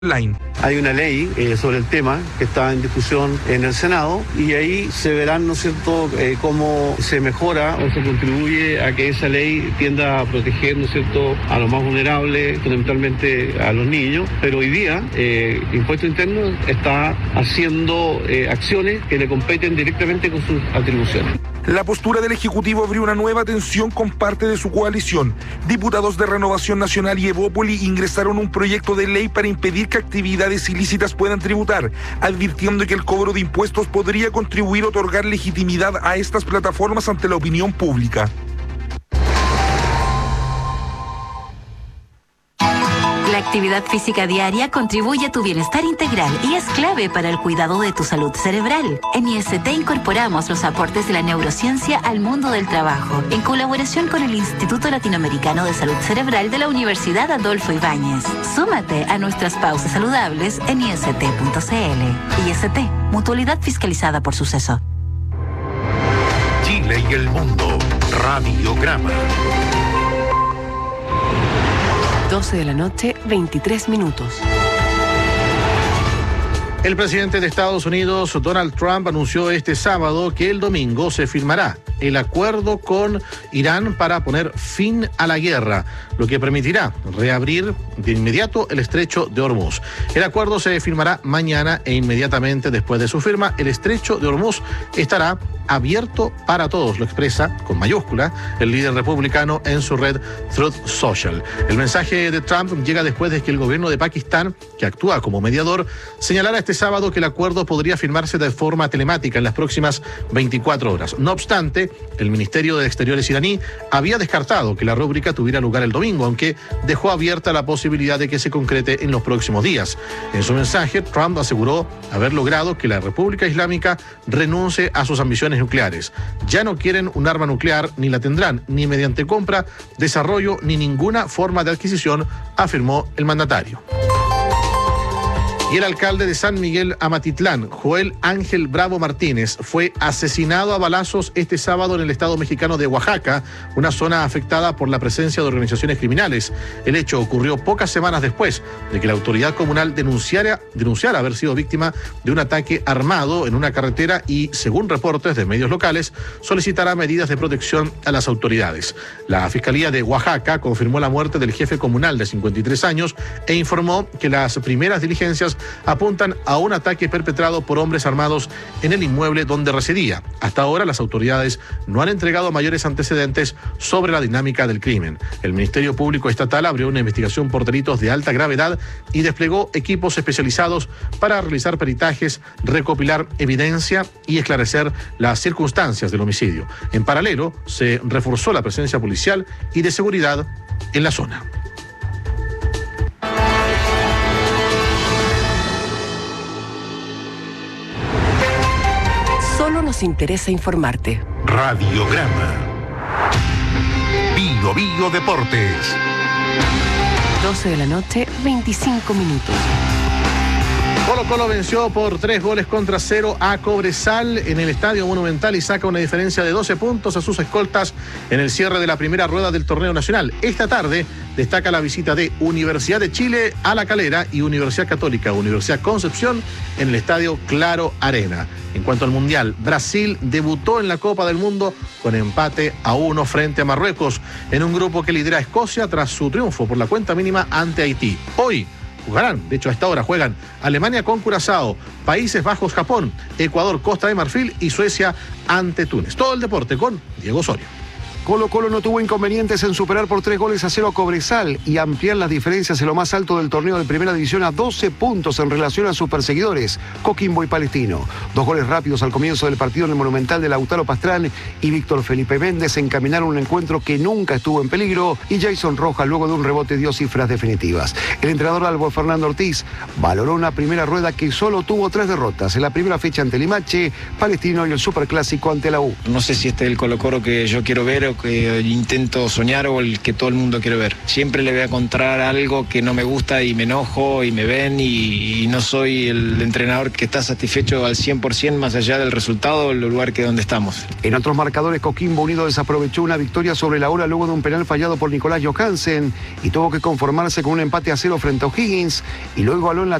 online. Hay una ley sobre el tema que está en discusión en el Senado y ahí se verán, ¿no es cierto?, cómo se mejora o se contribuye a que esa ley tienda a proteger, ¿no es cierto?, a los más vulnerables, fundamentalmente a los niños. Pero hoy día, Impuesto Interno está haciendo acciones que le competen directamente con sus atribuciones. La postura del Ejecutivo abrió una nueva tensión con parte de su coalición. Diputados de Renovación Nacional y Evópoli ingresaron un proyecto de ley para impedir que actividades ilícitas puedan tributar, advirtiendo que el cobro de impuestos podría contribuir a otorgar legitimidad a estas plataformas ante la opinión pública. La actividad física diaria contribuye a tu bienestar integral y es clave para el cuidado de tu salud cerebral. En IST incorporamos los aportes de la neurociencia al mundo del trabajo, en colaboración con el Instituto Latinoamericano de Salud Cerebral de la Universidad Adolfo Ibáñez. Súmate a nuestras pausas saludables en ist.cl. IST, mutualidad fiscalizada por Suceso. Chile y el mundo, Radiograma. 12 de la noche, 23 minutos. El presidente de Estados Unidos, Donald Trump, anunció este sábado que el domingo se firmará el acuerdo con Irán para poner fin a la guerra, lo que permitirá reabrir de inmediato el estrecho de Hormuz. El acuerdo se firmará mañana e inmediatamente después de su firma, el estrecho de Hormuz estará abierto para todos, lo expresa con mayúscula el líder republicano en su red Truth Social. El mensaje de Trump llega después de que el gobierno de Pakistán, que actúa como mediador, señalara este sábado que el acuerdo podría firmarse de forma telemática en las próximas 24 horas. No obstante, el Ministerio de Exteriores iraní había descartado que la rúbrica tuviera lugar el domingo, aunque dejó abierta la posibilidad de que se concrete en los próximos días. En su mensaje, Trump aseguró haber logrado que la República Islámica renuncie a sus ambiciones nucleares. Ya no quieren un arma nuclear, ni la tendrán, ni mediante compra, desarrollo, ni ninguna forma de adquisición, afirmó el mandatario. Y el alcalde de San Miguel Amatitlán, Joel Ángel Bravo Martínez, fue asesinado a balazos este sábado en el estado mexicano de Oaxaca, una zona afectada por la presencia de organizaciones criminales. El hecho ocurrió pocas semanas después de que la autoridad comunal denunciara haber sido víctima de un ataque armado en una carretera y, según reportes de medios locales, solicitará medidas de protección a las autoridades. La Fiscalía de Oaxaca confirmó la muerte del jefe comunal de 53 años e informó que las primeras diligencias apuntan a un ataque perpetrado por hombres armados en el inmueble donde residía. Hasta ahora las autoridades no han entregado mayores antecedentes sobre la dinámica del crimen. El Ministerio Público Estatal abrió una investigación por delitos de alta gravedad y desplegó equipos especializados para realizar peritajes, recopilar evidencia y esclarecer las circunstancias del homicidio. En paralelo, se reforzó la presencia policial y de seguridad en la zona. Solo nos interesa informarte. Radiograma. Bio Bio Deportes. 12 de la noche, 25 minutos. Colo-Colo venció por 3-0 a Cobresal en el Estadio Monumental y saca una diferencia de 12 puntos a sus escoltas en el cierre de la primera rueda del torneo nacional. Esta tarde destaca la visita de Universidad de Chile a La Calera y Universidad Católica, Universidad Concepción en el Estadio Claro Arena. En cuanto al Mundial, Brasil debutó en la Copa del Mundo con empate a 1 frente a Marruecos en un grupo que lidera Escocia tras su triunfo por la cuenta mínima ante Haití. Hoy jugarán, de hecho a esta hora juegan Alemania con Curazao, Países Bajos, Japón, Ecuador, Costa de Marfil y Suecia ante Túnez. Todo el deporte con Diego Osorio. Colo-Colo no tuvo inconvenientes en superar por 3-0 a Cobresal y ampliar las diferencias en lo más alto del torneo de Primera División a 12 puntos en relación a sus perseguidores, Coquimbo y Palestino. 2 goles rápidos al comienzo del partido en el Monumental de Lautaro Pastrán y Víctor Felipe Méndez encaminaron un encuentro que nunca estuvo en peligro y Jason Rojas luego de un rebote dio cifras definitivas. El entrenador Albo Fernando Ortiz valoró una primera rueda que solo tuvo 3 derrotas, en la primera fecha ante Limache, Palestino y el Superclásico ante la U. No sé si este es el Colo-Colo que yo quiero ver o que intento soñar o el que todo el mundo quiere ver. Siempre le voy a encontrar algo que no me gusta y me enojo y me ven y no soy el entrenador que está satisfecho al 100% más allá del resultado o el lugar que donde estamos. En otros marcadores, Coquimbo Unido desaprovechó una victoria sobre la hora luego de un penal fallado por Nicolás Johansen y tuvo que conformarse con un empate a 0 frente a O'Higgins y luego igualó en la